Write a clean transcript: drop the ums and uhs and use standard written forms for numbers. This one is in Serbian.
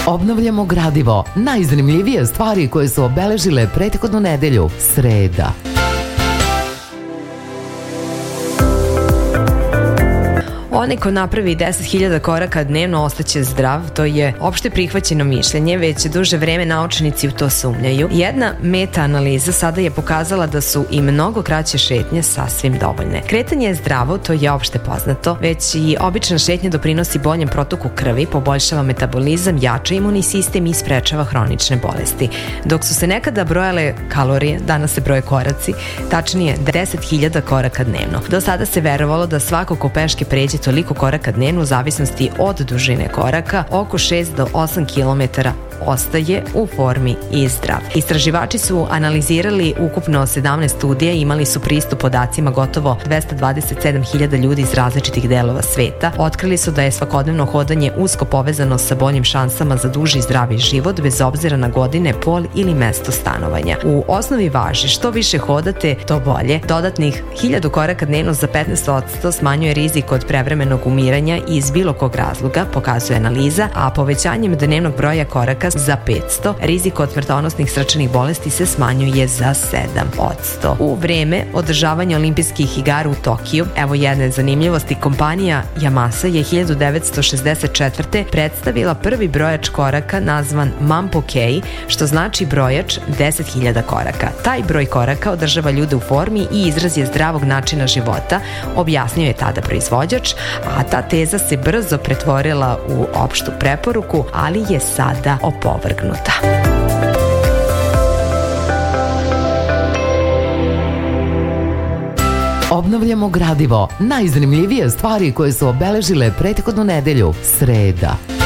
Obnavljamo gradivo. Najzanimljivije stvari koje su obeležile prethodnu nedelju. Sreda. Onaj ko napravi 10.000 koraka dnevno ostaće zdrav, to je opšte prihvaćeno mišljenje, već duže vreme naučnici u to sumnjaju. Jedna meta-analiza sada je pokazala da su i mnogo kraće šetnje sasvim dovoljne. Kretanje je zdravo, to je opšte poznato, već i obična šetnja doprinosi boljem protoku krvi, poboljšava metabolizam, jača imunni sistem i sprečava hronične bolesti. Dok su se nekada brojale kalorije, danas se broje koraci, tačnije 10.000 koraka dnevno. Do sada se verovalo da svako ko peške pređe toliko koraka dnevno u zavisnosti od dužine koraka, oko 6 do 8 km ostaje u formi i zdrav. Istraživači su analizirali ukupno 17 studija i imali su pristup podacima gotovo 227.000 ljudi iz različitih delova sveta. Otkrili su da je svakodnevno hodanje usko povezano sa boljim šansama za duži i zdravi život bez obzira na godine, pol ili mesto stanovanja. U osnovi važi što više hodate, to bolje. Dodatnih 1000 koraka dnevno za 15% smanjuje rizik od prevremenog umiranja iz bilo kog razloga, pokazuje analiza, a povećanjem dnevnog broja koraka za 500, rizik od smrtonosnih srčanih bolesti se smanjuje za 7%. U vreme održavanja olimpijskih igara u Tokiju, evo jedne zanimljivosti, kompanija Yamasa je 1964. predstavila prvi brojač koraka nazvan Mampo Kei, što znači brojač 10.000 koraka. Taj broj koraka održava ljude u formi i izraz je zdravog načina života, objasnio je tada proizvođač, a ta teza se brzo pretvorila u opštu preporuku, ali je sada opovrgnuta. Obnavljamo gradivo. Najzanimljivije stvari koje su obeležile prethodnu nedelju. Sreda.